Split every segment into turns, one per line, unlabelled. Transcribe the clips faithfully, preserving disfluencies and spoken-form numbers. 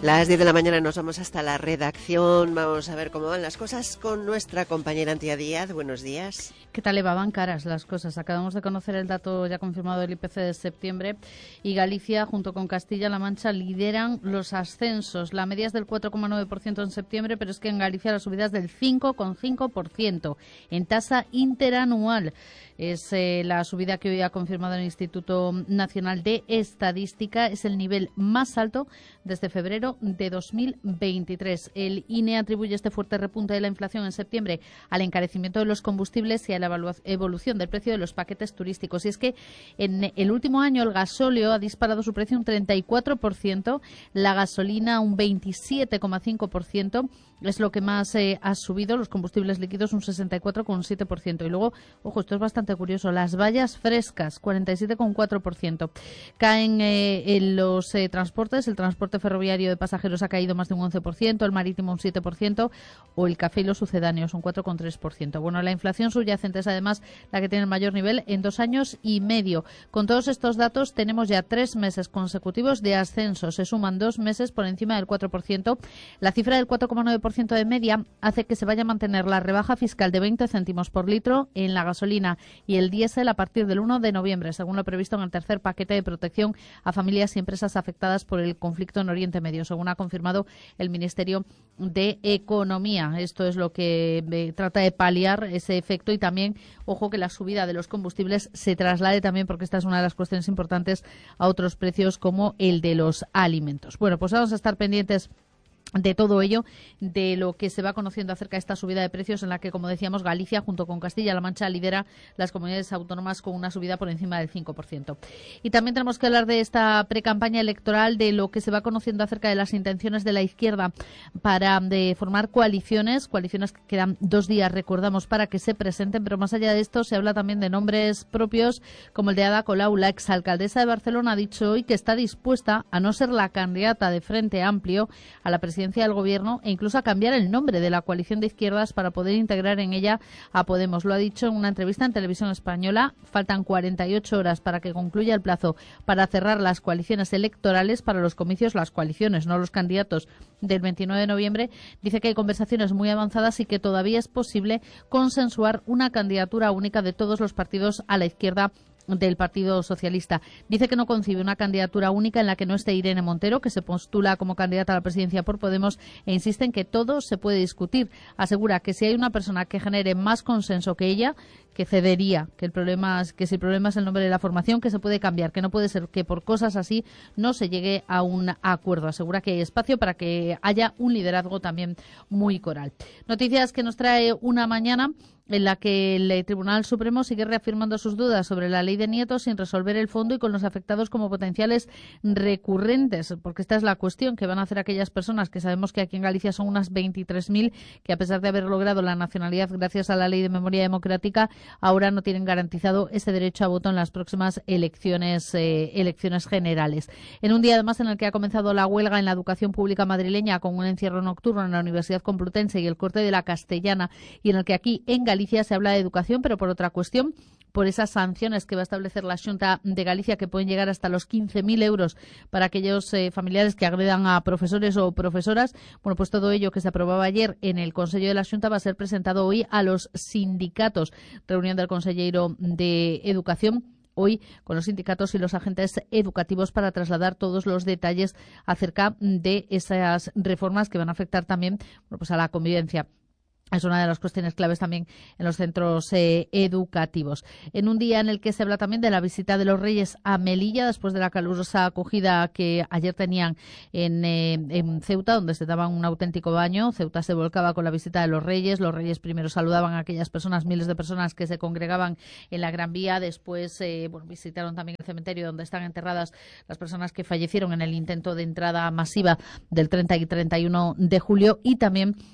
Las diez de la mañana nos vamos hasta la redacción. Vamos a ver cómo van las cosas con nuestra compañera Antía Díaz. Buenos días.
¿Qué tal, Eva? Van caras las cosas. Acabamos de conocer el dato ya confirmado del I P C de septiembre y Galicia, junto con Castilla-La Mancha, lideran los ascensos. La media es del cuatro coma nueve por ciento en septiembre, pero es que en Galicia la subida es del cinco coma cinco por ciento en tasa interanual. Es eh, la subida que hoy ha confirmado el Instituto Nacional de Estadística. Es el nivel más alto desde febrero de dos mil veintitrés. El I N E atribuye este fuerte repunte de la inflación en septiembre al encarecimiento de los combustibles y a la evolución del precio de los paquetes turísticos. Y es que en el último año el gasóleo ha disparado su precio un treinta y cuatro por ciento, la gasolina un veintisiete coma cinco por ciento, es lo que más eh, ha subido, los combustibles líquidos un sesenta y cuatro coma siete por ciento. Y luego, ojo, esto es bastante curioso, las bayas frescas, cuarenta y siete coma cuatro por ciento. Caen eh, en los eh, transportes, el transporte ferroviario de pasajeros ha caído más de un once por ciento, el marítimo un siete por ciento o el café y los sucedáneos un cuatro coma tres por ciento. Bueno, la inflación subyacente es además la que tiene el mayor nivel en dos años y medio. Con todos estos datos tenemos ya tres meses consecutivos de ascenso. Se suman dos meses por encima del cuatro por ciento. La cifra del cuatro coma nueve por ciento de media hace que se vaya a mantener la rebaja fiscal de veinte céntimos por litro en la gasolina y el diésel a partir del uno de noviembre, según lo previsto en el tercer paquete de protección a familias y empresas afectadas por el conflicto en Oriente Medio, según ha confirmado el Ministerio de Economía. Esto es lo que eh, trata de paliar ese efecto y también, ojo, que la subida de los combustibles se traslade también, porque esta es una de las cuestiones importantes, a otros precios como el de los alimentos. Bueno, pues vamos a estar pendientes de todo ello, de lo que se va conociendo acerca de esta subida de precios en la que, como decíamos, Galicia, junto con Castilla-La Mancha, lidera las comunidades autónomas con una subida por encima del cinco por ciento. Y también tenemos que hablar de esta precampaña electoral, de lo que se va conociendo acerca de las intenciones de la izquierda para de formar coaliciones, coaliciones que quedan dos días, recordamos, para que se presenten, pero más allá de esto se habla también de nombres propios, como el de Ada Colau. La exalcaldesa de Barcelona ha dicho hoy que está dispuesta a no ser la candidata de Frente Amplio a la presidencia del Gobierno e incluso a cambiar el nombre de la coalición de izquierdas para poder integrar en ella a Podemos. Lo ha dicho en una entrevista en Televisión Española. Faltan cuarenta y ocho horas para que concluya el plazo para cerrar las coaliciones electorales para los comicios, las coaliciones, no los candidatos, del veintinueve de noviembre. Dice que hay conversaciones muy avanzadas y que todavía es posible consensuar una candidatura única de todos los partidos a la izquierda del Partido Socialista. Dice que no concibe una candidatura única en la que no esté Irene Montero, que se postula como candidata a la presidencia por Podemos, e insiste en que todo se puede discutir. Asegura que si hay una persona que genere más consenso que ella, que cedería, que el problema es que si el problema es el nombre de la formación, que se puede cambiar, que no puede ser que por cosas así no se llegue a un acuerdo. Asegura que hay espacio para que haya un liderazgo también muy coral. Noticias que nos trae Una Mañana, en la que el Tribunal Supremo sigue reafirmando sus dudas sobre la ley de nietos sin resolver el fondo y con los afectados como potenciales recurrentes, porque esta es la cuestión que van a hacer aquellas personas que sabemos que aquí en Galicia son unas veintitrés mil, que a pesar de haber logrado la nacionalidad gracias a la ley de memoria democrática, ahora no tienen garantizado ese derecho a voto en las próximas elecciones, eh, elecciones generales. En un día además en el que ha comenzado la huelga en la educación pública madrileña con un encierro nocturno en la Universidad Complutense y el corte de la Castellana, y en el que aquí en Galicia se habla de educación, pero por otra cuestión, por esas sanciones que va a establecer la Xunta de Galicia, que pueden llegar hasta los quince mil euros para aquellos eh, familiares que agredan a profesores o profesoras. Bueno, pues todo ello que se aprobaba ayer en el Consejo de la Xunta va a ser presentado hoy a los sindicatos. Reunión del consejero de Educación hoy con los sindicatos y los agentes educativos para trasladar todos los detalles acerca de esas reformas que van a afectar también, bueno, pues a la convivencia. Es una de las cuestiones claves también en los centros eh, educativos. En un día en el que se habla también de la visita de los Reyes a Melilla, después de la calurosa acogida que ayer tenían en, eh, en Ceuta, donde se daban un auténtico baño. Ceuta se volcaba con la visita de los Reyes. Los Reyes primero saludaban a aquellas personas, miles de personas que se congregaban en la Gran Vía. Después eh, bueno, visitaron también el cementerio donde están enterradas las personas que fallecieron en el intento de entrada masiva del treinta y treinta y uno de julio, y también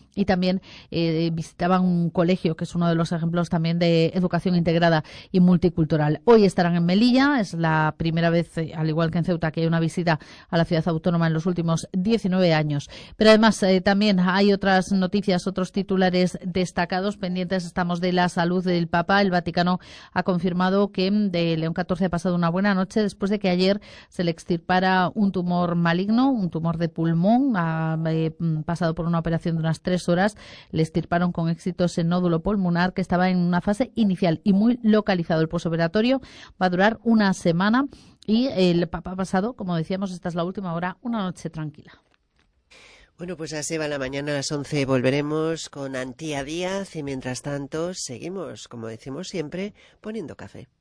y también eh, visitaban un colegio que es uno de los ejemplos también de educación integrada y multicultural. Hoy estarán en Melilla, es la primera vez, eh, al igual que en Ceuta, que hay una visita a la ciudad autónoma en los últimos diecinueve años. Pero además eh, también hay otras noticias, otros titulares destacados pendientes. Estamos de la salud del Papa. El Vaticano ha confirmado que de León catorce ha pasado una buena noche después de que ayer se le extirpara un tumor maligno, un tumor de pulmón. Ha eh, pasado por una operación de unas tres horas. Le extirparon con éxito ese nódulo pulmonar que estaba en una fase inicial y muy localizado. El posoperatorio va a durar una semana y el Papa ha pasado, como decíamos, esta es la última hora, una noche tranquila.
Bueno, pues así va la mañana, a las once volveremos con Antía Díaz y mientras tanto seguimos, como decimos siempre, poniendo café.